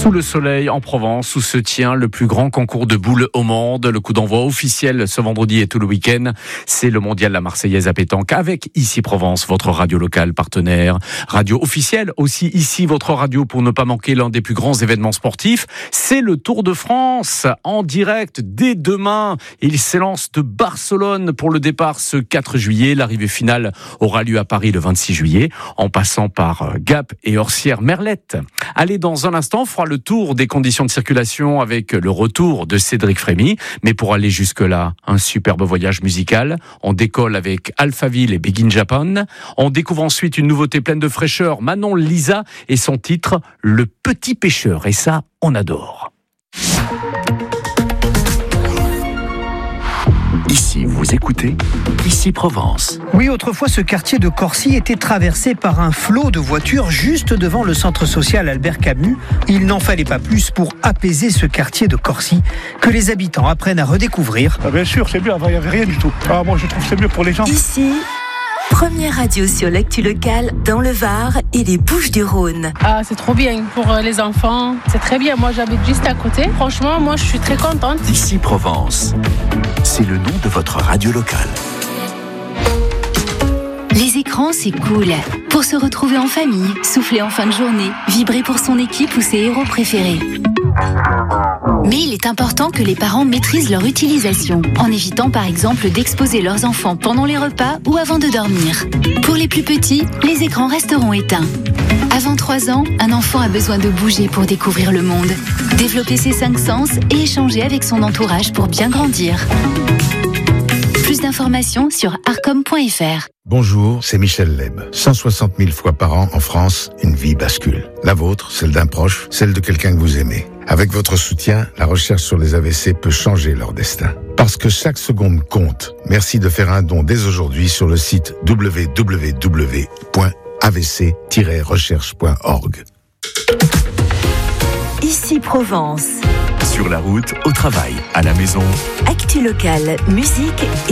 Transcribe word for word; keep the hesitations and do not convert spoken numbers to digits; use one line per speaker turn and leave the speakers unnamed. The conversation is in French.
Sous le soleil en Provence, où se tient le plus grand concours de boules au monde. Le coup d'envoi officiel ce vendredi et tout le week-end, c'est le mondial La Marseillaise à pétanque avec Ici Provence, votre radio locale partenaire. Radio officielle aussi ici, votre radio pour ne pas manquer l'un des plus grands événements sportifs. C'est le Tour de France en direct dès demain. Il s'élance de Barcelone pour le départ ce quatre juillet. L'arrivée finale aura lieu à Paris le vingt-six juillet, en passant par Gap et Orsières-Merlette. Allez, dans un instant, on fera le tour des conditions de circulation avec le retour de Cédric Frémy. Mais pour aller jusque-là, un superbe voyage musical. On décolle avec Alphaville et Big in Japan. On découvre ensuite une nouveauté pleine de fraîcheur, Manon Lisa et son titre Le Petit Pêcheur. Et ça, on adore.
Ici, vous écoutez Ici Provence.
Oui, autrefois, ce quartier de Corcy était traversé par un flot de voitures juste devant le centre social Albert Camus. Il n'en fallait pas plus pour apaiser ce quartier de Corcy que les habitants apprennent à redécouvrir.
Ah bien sûr, c'est mieux, avant il n'y avait rien du tout. Ah, moi je trouve que c'est mieux pour les gens.
Ici, première radio sur l'actu locale dans le Var et les Bouches-du-Rhône.
Ah, c'est trop bien pour les enfants. C'est très bien. Moi, j'habite juste à côté. Franchement, moi, je suis très contente.
Ici Provence, c'est le nom de votre radio locale.
Les écrans, c'est cool. Pour se retrouver en famille, souffler en fin de journée, vibrer pour son équipe ou ses héros préférés. Mais il est important que les parents maîtrisent leur utilisation, en évitant par exemple d'exposer leurs enfants pendant les repas ou avant de dormir. Pour les plus petits, les écrans resteront éteints. Avant trois ans, un enfant a besoin de bouger pour découvrir le monde, développer ses cinq sens et échanger avec son entourage pour bien grandir. Plus d'informations sur arcom point f r.
Bonjour, c'est Michel Leb. cent soixante mille fois par an en France, une vie bascule. La vôtre, celle d'un proche, celle de quelqu'un que vous aimez. Avec votre soutien, la recherche sur les A V C peut changer leur destin. Parce que chaque seconde compte, merci de faire un don dès aujourd'hui sur le site w w w point a v c tiret recherche point org.
Ici Provence.
Sur la route, au travail, à la maison.
Actu locale, musique